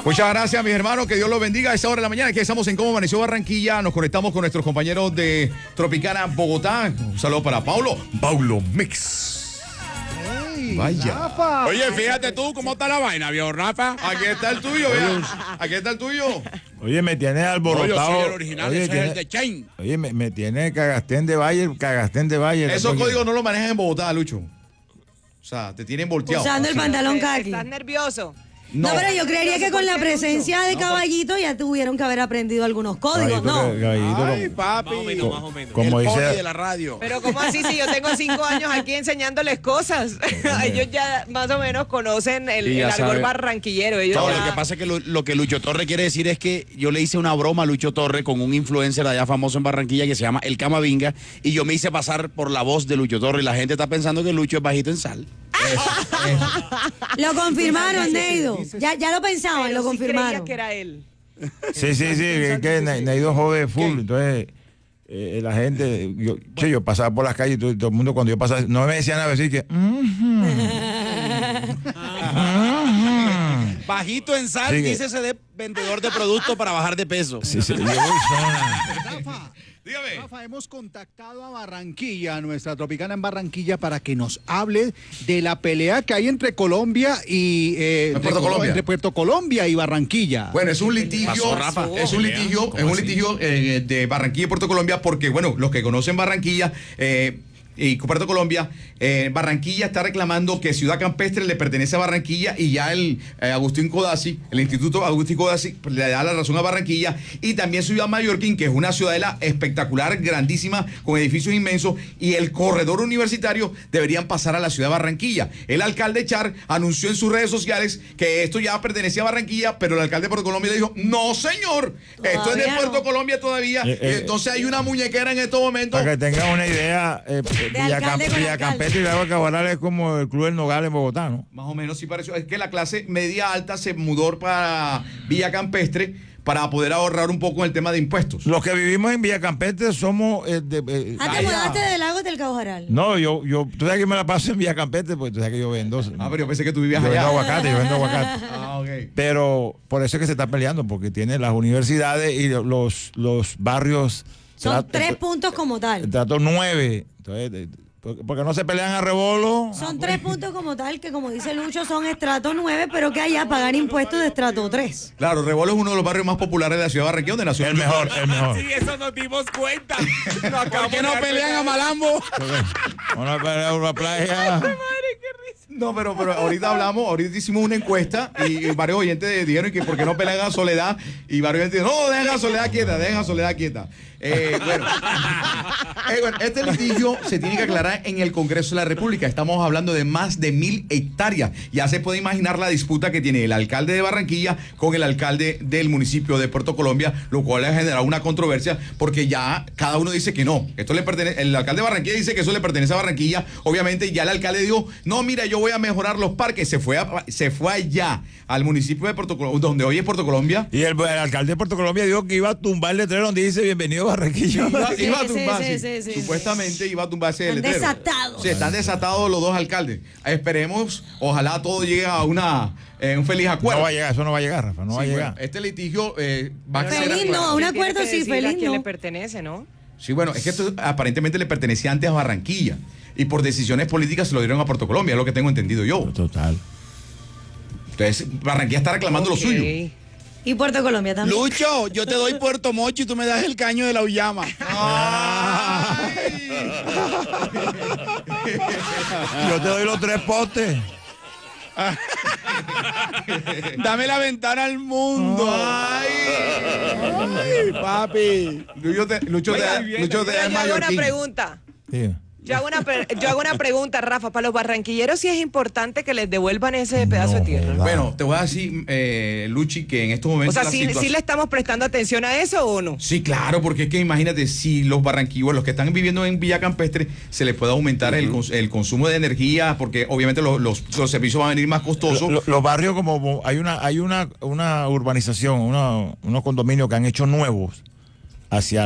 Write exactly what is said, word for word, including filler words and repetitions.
Muchas gracias, mis hermanos, que Dios los bendiga. A esta hora de la mañana que estamos en Cómo Amaneció Barranquilla, nos conectamos con nuestros compañeros de Tropicana Bogotá. Un saludo para Paulo, Paulo Mix. Hey, vaya. Rafa. Oye, fíjate tú cómo está la vaina, viejo Rafa. Aquí está el tuyo, vea. Aquí está el tuyo. Oye, me tienes Oye, alborotado. soy el original, Oye, ese tiene- es el de Chain. Oye, me, me tiene Cagastén de Valle, Cagastén de Valle. Esos Porque- códigos no los manejan en Bogotá, Lucho. O sea, te tienen volteado. Usando el pantalón kaki. ¿Estás nervioso? No, pero yo creería que con la ¿por qué, presencia de Caballito ya tuvieron que haber aprendido algunos códigos, Caballito, ¿no? que- Caballito, Ay, como- papi. Más o menos, más o menos. como el pony dice- de la radio. Pero ¿cómo así si yo tengo cinco años aquí enseñándoles cosas? Ellos ya más o menos conocen el, Sí, ya el argot sabe. barranquillero. Ellos No, ya- lo que pasa es que lo, lo que Lucho Torre quiere decir es que yo le hice una broma a Lucho Torre con un influencer allá famoso en Barranquilla que se llama El Camavinga y yo me hice pasar por la voz de Lucho Torre y la gente está pensando que Lucho es bajito en sal. Lo confirmaron, Neido. Ya, ya lo pensaban, Pero lo sí creía confirmaron. que era él. Sí, sí, sí, es que Ne- Neido jode full, entonces eh, la gente, yo, che, yo pasaba por las calles y todo, todo el mundo cuando yo pasaba, no me decían a decir que, "Mhm". Mhm. Bajito en sal, Sí, que- dice ese de vendedor de productos para bajar de peso. Sí, sí, yo voy sola. Rafa, Dígame. Rafa, hemos contactado a Barranquilla, a nuestra Tropicana en Barranquilla, para que nos hable de la pelea que hay entre Colombia y eh, Entre entre Puerto Colombia. entre Puerto Colombia y Barranquilla. Bueno, es un litigio, Pasó, Rafa. es un litigio, es un litigio eh, de Barranquilla y Puerto Colombia, porque bueno, los que conocen Barranquilla eh, y Puerto Colombia, eh, Barranquilla está reclamando que Ciudad Campestre le pertenece a Barranquilla y ya el eh, Agustín Codazzi, el Instituto Agustín Codazzi le da la razón a Barranquilla, y también Ciudad Mallorquín, que es una ciudadela espectacular, grandísima, con edificios inmensos, y el corredor universitario deberían pasar a la ciudad de Barranquilla. El alcalde Char anunció en sus redes sociales que esto ya pertenecía a Barranquilla, pero el alcalde de Puerto Colombia le dijo, no señor, esto es de Todavía Puerto no. Colombia todavía, Eh, eh, y entonces hay una muñequera en estos momentos. Para que tengan una idea, eh, Villa, alcalde Camp- con Villa alcalde. Campestre y Lago Cabral es como el Club del Nogal en Bogotá, ¿no? Más o menos sí pareció. Es que la clase media alta se mudó para Villa Campestre para poder ahorrar un poco en el tema de impuestos. Los que vivimos en Villa Campestre somos... eh, de- eh, Ah, te Vaya. mudaste del lago del Caujaral. no, yo, yo, tú sabes que me la paso en Villa Campestre, porque tú sabes que yo vendo. Ah, pero yo pensé que tú vivías yo vendo allá. aguacate, yo vendo aguacate. Ah, ok. Pero por eso es que se está peleando, porque tiene las universidades y los, los barrios. Son trato- tres puntos como El tal. trato nueve. Entonces, eh, porque porque no se pelean a rebolo. Son tres puntos como tal, que como dice Lucho, son estrato nueve, pero que allá pagan impuestos de estrato tres. Claro, Rebolo es uno de los barrios más populares de la ciudad de Barranquilla, donde nació El mejor, el mejor. Sí, eso nos dimos cuenta. ¿Por qué no pelean a Malambo? Vamos a pelear en una playa. No, pero, pero ahorita hablamos, ahorita hicimos una encuesta y, y varios oyentes dijeron que por qué no pelean a Soledad, y varios oyentes dijeron, no, dejen a Soledad quieta, dejen a Soledad quieta. Eh, bueno. Eh, bueno, este litigio se tiene que aclarar en el Congreso de la República. Estamos hablando de más de mil hectáreas. Ya se puede imaginar la disputa que tiene el alcalde de Barranquilla con el alcalde del municipio de Puerto Colombia, lo cual ha generado una controversia porque ya cada uno dice que no. Esto le pertenece, el alcalde de Barranquilla dice que eso le pertenece a Barranquilla. Obviamente ya el alcalde dijo, no, mira, yo voy a mejorar los parques. Se fue, a- se fue allá al municipio de Puerto Colombia, donde hoy es Puerto Colombia. Y el, el alcalde de Puerto Colombia dijo que iba a tumbar el letrero donde dice bienvenido a Barranquilla. Iba, Sí, iba a sí, tumbar, sí, sí. sí, sí, Supuestamente iba a tumbarse el Están letrero. desatados. Sí, están desatados los dos alcaldes. Esperemos, ojalá todo llegue a una, eh, un feliz acuerdo. No va a llegar, eso no va a llegar, Rafa, no va a Sí, llegar. bueno, este litigio eh, va a Feliz ser no, aclarado. un Tiene acuerdo que sí, decir a feliz quién no. le pertenece, ¿no? Sí, bueno, es que esto aparentemente le pertenecía antes a Barranquilla y por decisiones políticas se lo dieron a Puerto Colombia, es lo que tengo entendido yo. Total. Entonces, Barranquilla está reclamando Ok. lo suyo. Y Puerto Colombia también. Lucho, yo te doy Puerto Mocho y tú me das el caño de la Ullama. Yo te doy los tres postes. Dame la ventana al mundo. Ay. Ay, papi. Lucho te, Lucho te, da- Lucho te da Pero el yo hago una mallorquín. pregunta. Sí. Yo hago, una pre- yo hago una pregunta, Rafa. Para los barranquilleros sí es importante que les devuelvan ese pedazo de tierra. joda. Bueno, te voy a decir, eh, Luchi, que en estos O momentos sea, la ¿sí, situación- sí le estamos prestando atención a eso o no? Sí, claro, porque es que imagínate, si los barranquilleros, los que están viviendo en Villa Campestre, se les puede aumentar el, cons- el consumo de energía, porque obviamente los, los, los servicios van a venir más costosos. Lo- los barrios como hay una hay una una urbanización, una, unos condominios que han hecho nuevos hacia